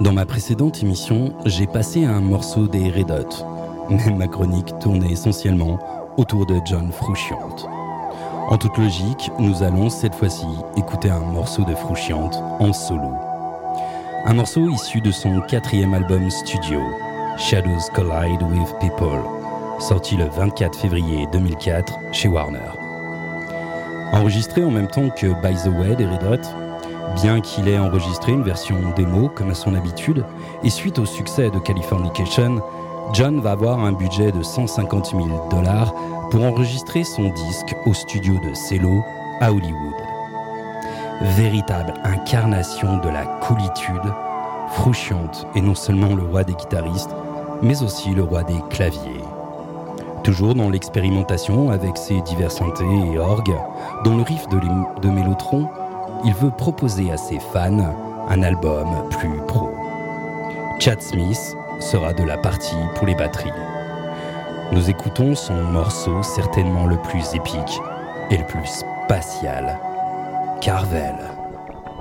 Dans ma précédente émission, j'ai passé un morceau des Red Hot, mais ma chronique tournait essentiellement autour de John Frusciante. En toute logique, nous allons cette fois-ci écouter un morceau de Frusciante en solo. Un morceau issu de son 4e album studio, Shadows Collide with People, sorti le 24 février 2004 chez Warner. Enregistré en même temps que By the Way des Red Hot, bien qu'il ait enregistré une version démo comme à son habitude, et suite au succès de Californication, John va avoir un budget de $150 000 pour enregistrer son disque au studio de Cello à Hollywood. Véritable incarnation de la coolitude, Frusciante est non seulement le roi des guitaristes, mais aussi le roi des claviers. Toujours dans l'expérimentation avec ses divers synthés et orgues, dont le riff de Mellotron, il veut proposer à ses fans un album plus pro. Chad Smith sera de la partie pour les batteries. Nous écoutons son morceau certainement le plus épique et le plus spatial, Carvel.